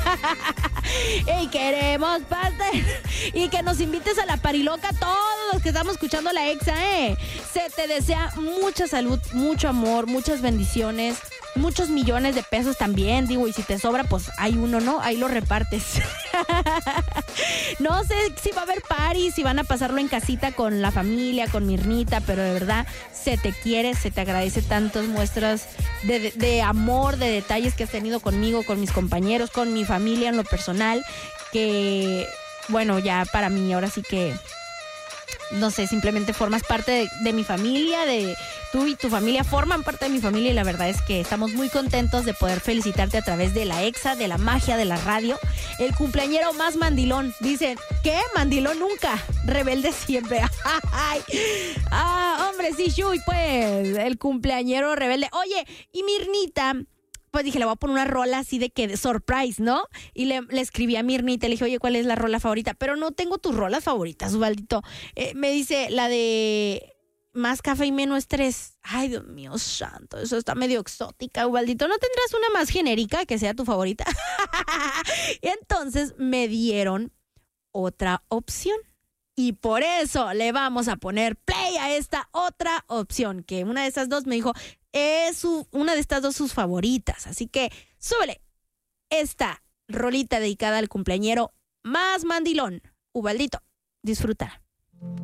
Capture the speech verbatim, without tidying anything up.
Y queremos pastel. Y que nos invites a la pariloca todos los que estamos escuchando la Exa, ¿eh? Se te desea mucha salud, mucho amor, muchas bendiciones, muchos millones de pesos también, digo, y si te sobra, pues hay uno, ¿no? Ahí lo repartes. No sé si va a haber party, si van a pasarlo en casita con la familia, con Mirnita, pero de verdad se te quiere, se te agradece tantas muestras de, de, de amor, de detalles que has tenido conmigo, con mis compañeros, con mi familia en lo personal, que, bueno, ya para mí ahora sí que, no sé, simplemente formas parte de, de mi familia, de tú y tu familia forman parte de mi familia y la verdad es que estamos muy contentos de poder felicitarte a través de la Exa, de la magia de la radio. El cumpleañero más mandilón. Dicen, ¿qué? Mandilón nunca, rebelde siempre. Ay, ah, hombre, sí, Shui, pues, el cumpleañero rebelde. Oye, y Mirnita, pues dije, le voy a poner una rola así de que de surprise, ¿no? Y le, le escribí a Mirnita, le dije, oye, ¿cuál es la rola favorita? Pero no tengo tus rolas favoritas, Ubaldito. Eh, me dice la de Más Café y Menos Estrés. Ay, Dios mío santo, eso está medio exótica, Ubaldito. ¿No tendrás una más genérica que sea tu favorita? Y entonces me dieron otra opción. Y por eso le vamos a poner play a esta otra opción, que una de esas dos me dijo, es su, una de estas dos sus favoritas. Así que súbele esta rolita dedicada al cumpleañero más mandilón. Ubaldito, disfruta.